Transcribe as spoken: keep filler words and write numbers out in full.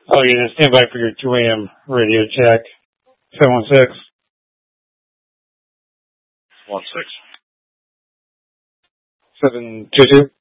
Oh, yeah, just stand by for your two a.m. radio check. seven one six. one six. seven two two.